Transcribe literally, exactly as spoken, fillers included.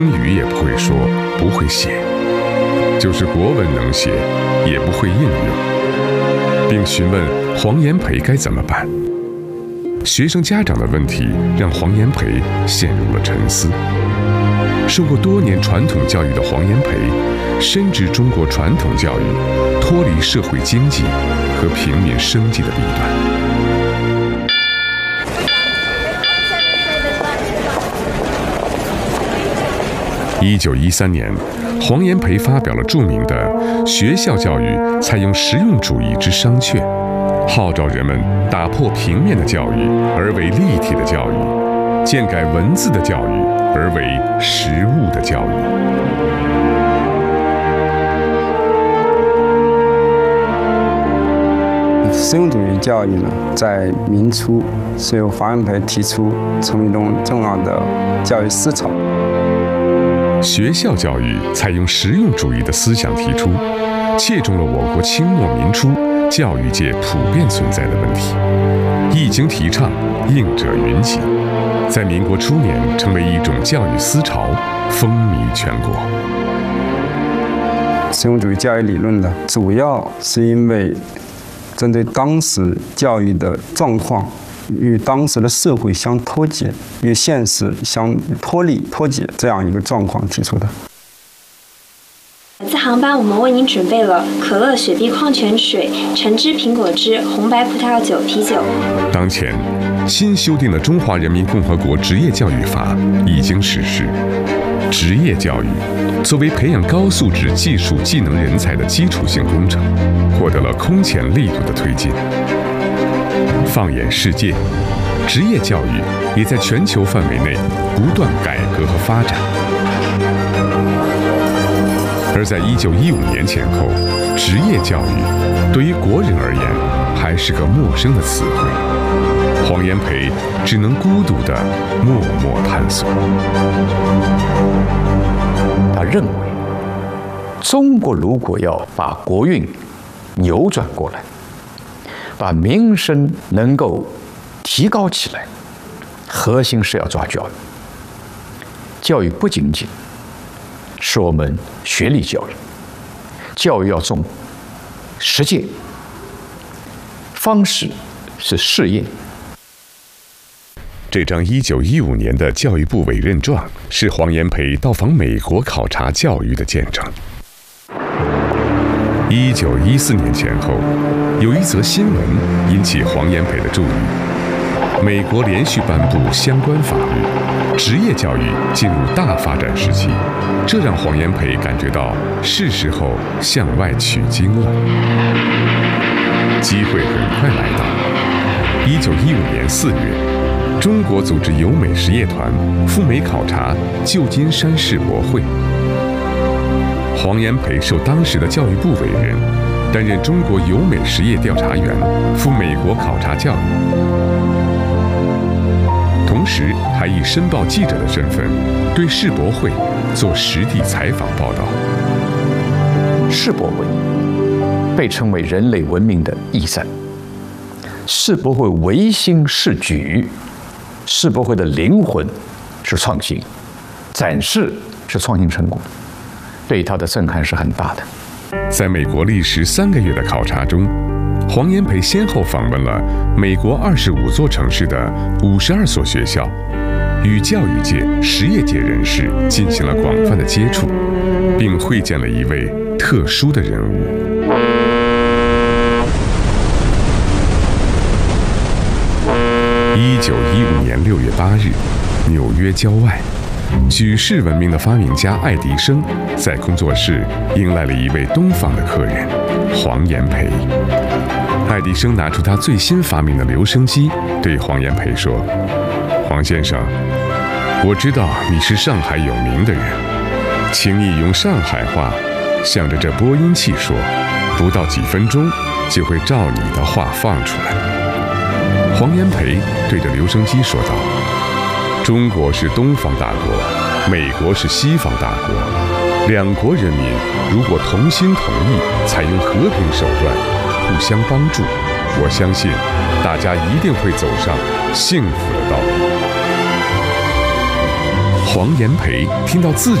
英语也不会说，不会写，就是国文能写，也不会应用，并询问黄炎培该怎么办。学生家长的问题让黄炎培陷入了沉思。受过多年传统教育的黄炎培，深知中国传统教育脱离社会经济和平民生计的弊端。一九一三年，黄炎培发表了著名的《学校教育采用实用主义之商榷》，号召人们打破平面的教育，而为立体的教育；渐改文字的教育，而为实物的教育。 实用主义教育呢，在明初是由黄炎培提出，成为一种重要的教育思潮。 学校教育采用实用主义的思想提出，切中了我国清末民初教育界普遍存在的问题，一经提倡，应者云集，在民国初年成为一种教育思潮，风靡全国。 实用主义教育理论呢，主要是因为针对当时教育的状况与当时的社会相脱节，与现实相脱离脱节这样一个状况提出的。 本次航班我们为您准备了可乐、雪碧、矿泉水、橙汁、苹果汁、红白葡萄酒、啤酒。 当前，新修订的《中华人民共和国职业教育法》已经实施。职业教育作为培养高素质技术技能人才的基础性工程，获得了空前力度的推进。放眼世界，职业教育也在全球范围内不断改革和发展。而在一九一五年前后，职业教育对于国人而言还是个陌生的词汇。黄炎培只能孤独地默默探索。 他认为，中国如果要把国运扭转过来，把民生能够提高起来，核心是要抓教育。教育不仅仅是我们学历教育，教育要重实践，方式是试验。 这张一九一五年的教育部委任状是黄炎培到访美国考察教育的见证。一九一四年前后，有一则新闻引起黄炎培的注意：美国连续颁布相关法律，职业教育进入大发展时期。这让黄炎培感觉到是时候向外取经了。机会很快来到。一九一五年四月，中国组织由美实业团赴美考察旧金山世博会。黄炎培受当时的教育部委任，担任中国由美实业调查员，赴美国考察教育，同时还以申报记者的身份对世博会做实地采访报道。 世博会被称为人类文明的驿站，世博会唯心是举，世博会的灵魂是创新，展示是创新成果，对它的震撼是很大的。 在美国历时三个月的考察中，黄炎培先后访问了美国二十五座城市的五十二所学校，与教育界、实业界人士进行了广泛的接触，并会见了一位特殊的人物。一九一五年六月八日，纽约郊外，举世闻名的发明家爱迪生在工作室迎来了一位东方的客人黄炎培。爱迪生拿出他最新发明的留声机，对黄炎培说：“黄先生，我知道你是上海有名的人，请你用上海话向着这播音器说，不到几分钟就会照你的话放出来。”黄炎培对着留声机说道：“中国是东方大国，美国是西方大国，两国人民如果同心同意，采用和平手段，互相帮助，我相信大家一定会走上幸福的道路。” 黄炎培听到自己